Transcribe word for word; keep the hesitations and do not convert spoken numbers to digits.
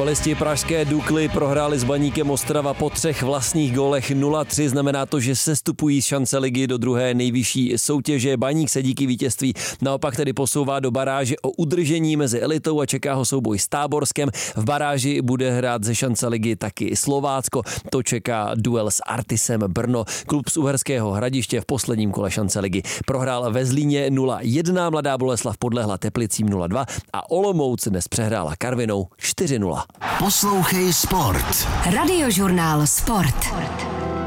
Fotbalisti pražské Dukly prohráli s Baníkem Ostrava po třech vlastních gólech nula tři. Znamená to, že sestupují z šance ligy do druhé nejvyšší soutěže. Baník se díky vítězství naopak tedy posouvá do baráže o udržení mezi elitou a čeká ho souboj s Táborskem. V baráži bude hrát ze šance ligy taky Slovácko. To čeká duel s Artisem Brno. Klub z Uherského Hradiště v posledním kole šance ligy prohrál ve Zlíně nula jedna, Mladá Boleslav podlehla Teplicím nula dva a Olomouc dnes přehrála Karvinou čtyři nula. Poslouchej sport. Radiožurnál Sport.